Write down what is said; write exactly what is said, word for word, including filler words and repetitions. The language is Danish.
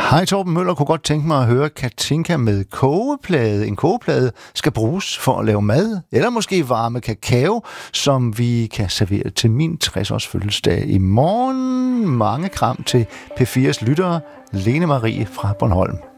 Hej, Torben Møller kunne godt tænke mig at høre Katinka med kogeplade. En kogeplade skal bruges for at lave mad, eller måske varme kakao, som vi kan servere til min tres-års fødselsdag i morgen. Mange kram til P fires lyttere, Lene Marie fra Bornholm.